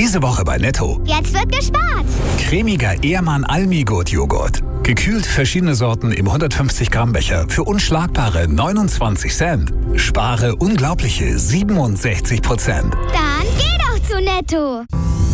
Diese Woche bei Netto. Jetzt wird gespart. Cremiger Ehrmann Almigurt Joghurt. Gekühlt verschiedene Sorten im 150 Gramm Becher für unschlagbare 29 Cent. Spare unglaubliche 67%. Dann geh doch zu Netto.